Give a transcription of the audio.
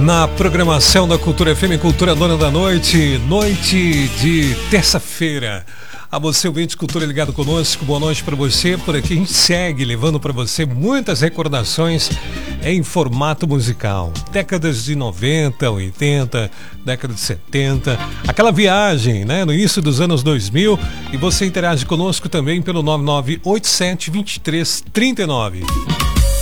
na programação da Cultura FM, Cultura Dona da Noite, noite de terça-feira. A você, ouvinte Cultura ligado conosco, boa noite para você. Por aqui a gente segue levando para você muitas recordações em formato musical. Décadas de 90, 80, década de 70, aquela viagem, né, no início dos anos 2000. E você interage conosco também pelo 9987-2339.